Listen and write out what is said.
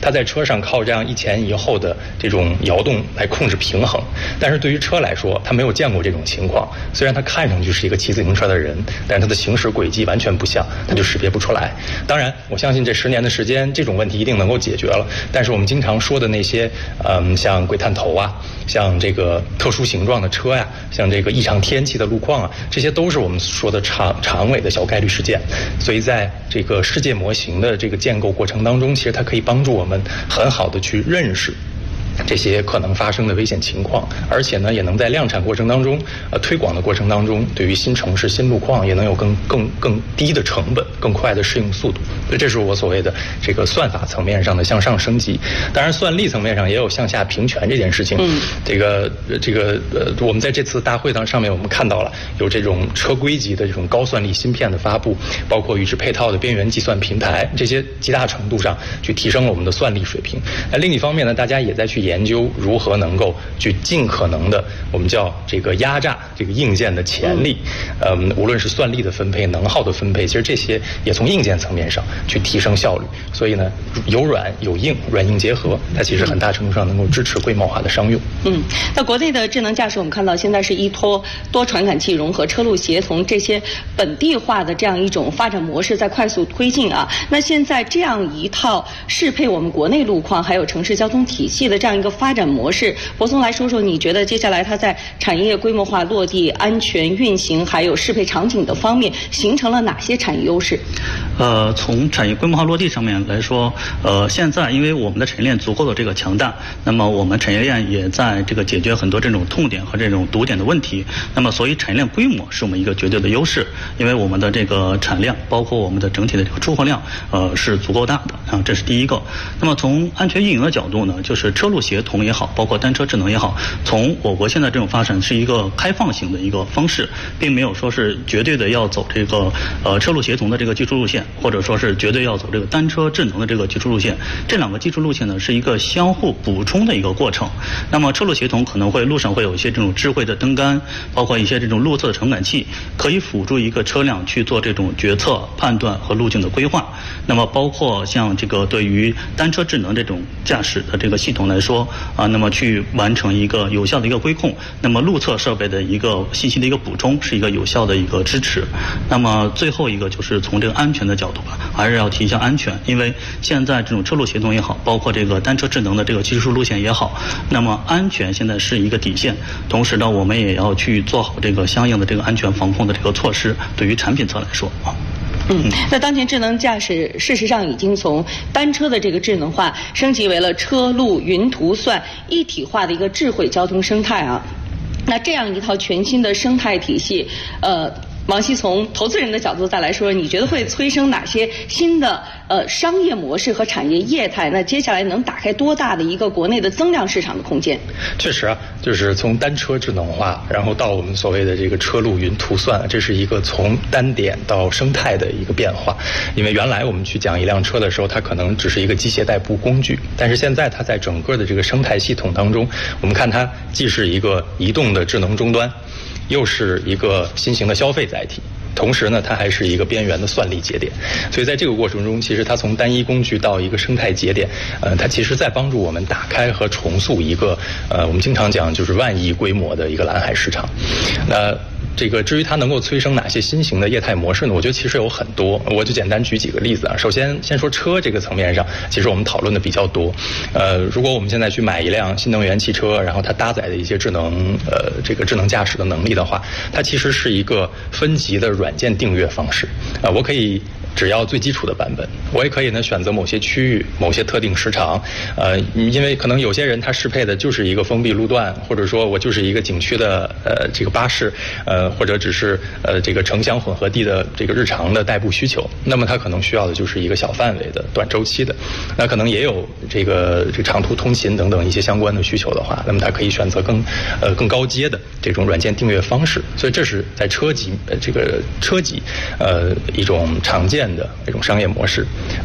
它在车上靠这样一前一后的这种摇动来控制平衡。但是对于车来说，它没有见过这种情况。虽然它看上去是一个骑自行车的人，但是它的行驶轨迹完全不像，它就识别不出来。当然，我相信这10年的时间，这种问题一定能够解决了。但是我们经常说的那些，像鬼探头啊，像这个特殊形状的车呀，像这个异常天气的路况啊，这些都是我们说的长尾的小概率事件。所以在这个世界模型的这个建构过程当中，其实它可以帮助我们很好的去认识这些可能发生的危险情况，而且呢，也能在量产过程当中，推广的过程当中，对于新城市、新路况也能有更低的成本、更快的适应速度。所以这是我所谓的这个算法层面上的向上升级。当然，算力层面上也有向下平权这件事情。我们在这次大会上面我们看到了有这种车规级的这种高算力芯片的发布，包括与之配套的边缘计算平台，这些极大程度上去提升了我们的算力水平。那另一方面呢，大家也在去研究如何能够去尽可能的，我们叫这个压榨这个硬件的潜力，无论是算力的分配、能耗的分配，其实这些也从硬件层面上去提升效率。所以呢，有软有硬，软硬结合，它其实很大程度上能够支持规模化的商用。 那国内的智能驾驶，我们看到现在是依托多传感器融合、车路协同这些本地化的这样一种发展模式在快速推进啊。那现在这样一套适配我们国内路况还有城市交通体系的这样一个发展模式，柏松来说说，你觉得接下来它在产业规模化落地、安全运行还有适配场景的方面形成了哪些产业优势？ 从产业规模化落地上面来说，现在因为我们的产业链足够的这个强大，那么我们产业链也在这个解决很多这种痛点和这种堵点的问题。那么所以产业链规模是我们一个绝对的优势，因为我们的这个产量，包括我们的整体的这个出货量，是足够大的啊，这是第一个。那么从安全运营的角度呢，就是车路协同也好，包括单车智能也好，从我国现在这种发展是一个开放型的一个方式，并没有说是绝对的要走这个车路协同的这个技术路线，或者说是绝对要走这个单车智能的这个技术路线。这两个技术路线呢是一个相互补充的一个过程。那么车路协同可能会路上会有一些这种智慧的灯杆，包括一些这种路侧的传感器，可以辅助一个车辆去做这种决策、判断和路径的规划。那么包括像这个对于单车智能这种驾驶的这个系统来说啊，那么去完成一个有效的一个规控，那么路侧设备的一个信息的一个补充是一个有效的一个支持。那么最后一个就是从这个安全的角度吧，还是要提一下安全，因为现在这种车路协同也好，包括这个单车智能的这个技术路线也好，那么安全现在是一个底线，同时呢，我们也要去做好这个相应的这个安全防控的这个措施，对于产品侧来说啊。 那当前智能驾驶事实上已经从单车的这个智能化升级为了车路云图算一体化的一个智慧交通生态啊。那这样一套全新的生态体系，王希从投资人的角度再来说，你觉得会催生哪些新的商业模式和产业业态？那接下来能打开多大的一个国内的增量市场的空间？ 确实啊，就是从单车智能化，然后到我们所谓的这个车路云图算，这是一个从单点到生态的一个变化。因为原来我们去讲一辆车的时候，它可能只是一个机械代步工具，但是现在它在整个的这个生态系统当中，我们看它既是一个移动的智能终端，又是一个新型的消费载体，同时呢，它还是一个边缘的算力节点。所以在这个过程中，其实它从单一工具到一个生态节点，它其实在帮助我们打开和重塑一个我们经常讲就是万亿规模的一个蓝海市场。那这个至于它能够催生哪些新型的业态模式呢？我觉得其实有很多，我就简单举几个例子啊。首先说车这个层面上，其实我们讨论的比较多。如果我们现在去买一辆新能源汽车，然后它搭载的一些智能驾驶的能力的话，它其实是一个分级的软件订阅方式。我可以只要最基础的版本，我也可以呢选择某些区域、某些特定时长，因为可能有些人他适配的就是一个封闭路段，或者说我就是一个景区的这个巴士，或者只是这个城乡混合地的这个日常的代步需求，那么他可能需要的就是一个小范围的短周期的，那可能也有这个长途通勤等等一些相关的需求的话，那么他可以选择更高阶的这种软件订阅方式，所以这是在车级一种常见的这种商业模式。